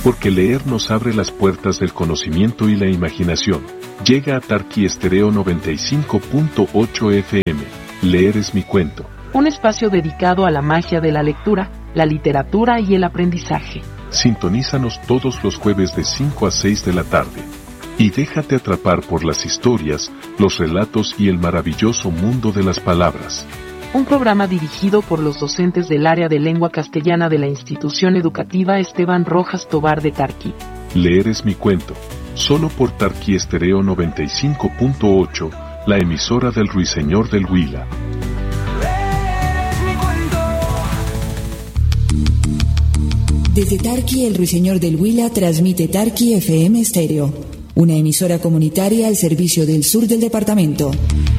porque leer nos abre las puertas del conocimiento y la imaginación. Llega a Tarqui Estéreo 95.8 FM. Leer es mi cuento. Un espacio dedicado a la magia de la lectura, la literatura y el aprendizaje. Sintonízanos todos los jueves de 5 a 6 de la tarde. Y déjate atrapar por las historias, los relatos y el maravilloso mundo de las palabras. Un programa dirigido por los docentes del área de lengua castellana de la institución educativa Esteban Rojas Tobar de Tarqui. Leer es mi cuento. Solo por Tarqui Estéreo 95.8, la emisora del Ruiseñor del Huila. Desde Tarqui, el Ruiseñor del Huila transmite Tarqui FM Estéreo, una emisora comunitaria al servicio del sur del departamento.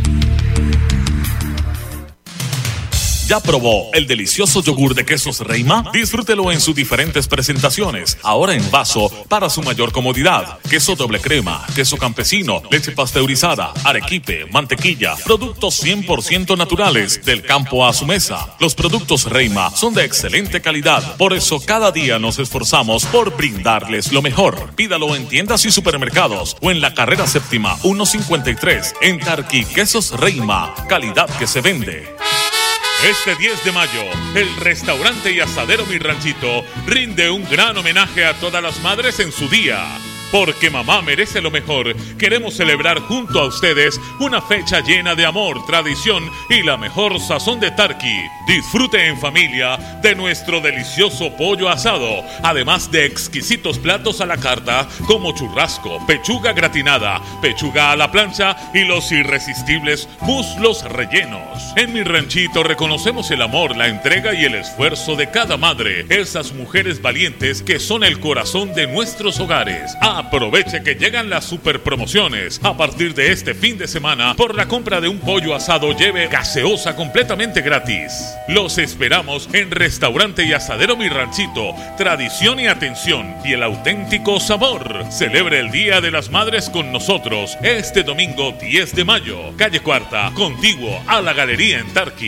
¿Ya probó el delicioso yogur de quesos Reima? Disfrútelo en sus diferentes presentaciones, ahora en vaso para su mayor comodidad. Queso doble crema, queso campesino, leche pasteurizada, arequipe, mantequilla, productos 100% naturales, del campo a su mesa. Los productos Reima son de excelente calidad, por eso cada día nos esforzamos por brindarles lo mejor. Pídalo en tiendas y supermercados o en la carrera séptima 153 en Tarqui. Quesos Reima, calidad que se vende. Este 10 de mayo, el restaurante y asadero Mi Ranchito rinde un gran homenaje a todas las madres en su día. Porque mamá merece lo mejor, queremos celebrar junto a ustedes una fecha llena de amor, tradición y la mejor sazón de Tarqui. Disfrute en familia de nuestro delicioso pollo asado, además de exquisitos platos a la carta como churrasco, pechuga gratinada, pechuga a la plancha y los irresistibles muslos rellenos. En Mi Ranchito reconocemos el amor, la entrega y el esfuerzo de cada madre, esas mujeres valientes que son el corazón de nuestros hogares. Aproveche que llegan las super promociones. A partir de este fin de semana, por la compra de un pollo asado, lleve gaseosa completamente gratis. Los esperamos en Restaurante y Asadero Mi Ranchito. Tradición y atención y el auténtico sabor. Celebre el Día de las Madres con nosotros este domingo 10 de mayo. Calle Cuarta, contiguo a la Galería en Tarqui.